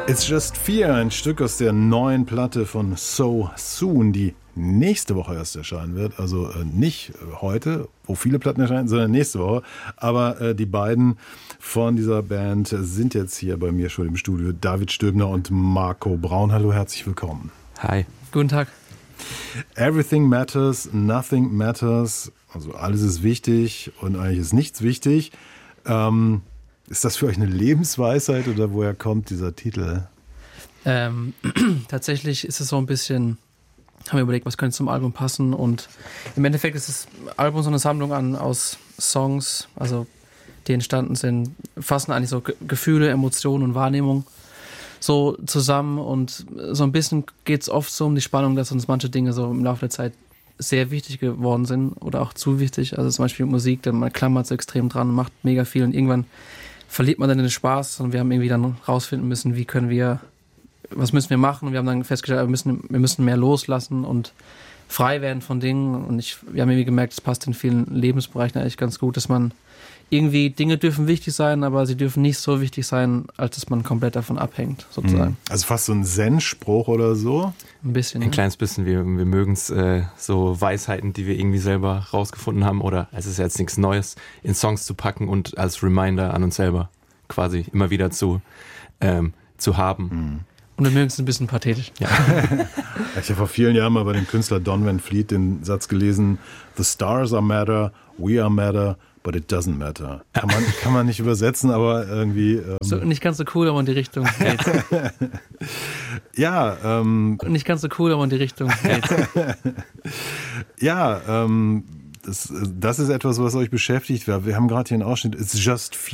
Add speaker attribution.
Speaker 1: It's Just Fear, ein Stück aus der neuen Platte von So Soon, die nächste Woche erst erscheinen wird. Also nicht heute, wo viele Platten erscheinen, sondern nächste Woche. Aber die beiden von dieser Band sind jetzt hier bei mir schon im Studio. David Stöbner und Marco Braun. Hallo, herzlich willkommen.
Speaker 2: Hi.
Speaker 3: Guten Tag.
Speaker 1: Everything matters, nothing matters. Also alles ist wichtig und eigentlich ist nichts wichtig. Ist das für euch eine Lebensweisheit oder woher kommt dieser Titel?
Speaker 3: Tatsächlich ist es so ein bisschen, haben wir überlegt, was könnte zum Album passen, und im Endeffekt ist das Album so eine Sammlung aus Songs, also die entstanden sind, fassen eigentlich so Gefühle, Emotionen und Wahrnehmung so zusammen, und so ein bisschen geht es oft so um die Spannung, dass uns manche Dinge so im Laufe der Zeit sehr wichtig geworden sind oder auch zu wichtig. Also zum Beispiel Musik, denn man klammert so extrem dran, macht mega viel und irgendwann verliert man dann den Spaß, und wir haben irgendwie dann rausfinden müssen, was müssen wir machen, und wir haben dann festgestellt, wir müssen mehr loslassen und frei werden von Dingen, und wir haben irgendwie gemerkt, es passt in vielen Lebensbereichen eigentlich ganz gut, dass man irgendwie, Dinge dürfen wichtig sein, aber sie dürfen nicht so wichtig sein, als dass man komplett davon abhängt, sozusagen.
Speaker 1: Also fast so ein Zen-Spruch oder so?
Speaker 3: Ein bisschen.
Speaker 2: Ein kleines bisschen. Wir mögen es, so Weisheiten, die wir irgendwie selber rausgefunden haben, oder es ist jetzt nichts Neues, in Songs zu packen und als Reminder an uns selber quasi immer wieder zu haben.
Speaker 3: Und wir mögen es ein bisschen pathetisch.
Speaker 2: Ja.
Speaker 1: Ich habe vor vielen Jahren mal bei dem Künstler Don Van Fleet den Satz gelesen: The stars are matter, we are matter, but it doesn't matter. Kann man nicht übersetzen, aber irgendwie...
Speaker 3: So, nicht ganz so cool, aber in die Richtung geht.
Speaker 1: Ja.
Speaker 3: Nicht ganz so cool, aber in die Richtung geht.
Speaker 1: Ja, das ist etwas, was euch beschäftigt. Wir haben gerade hier einen Ausschnitt. It's Just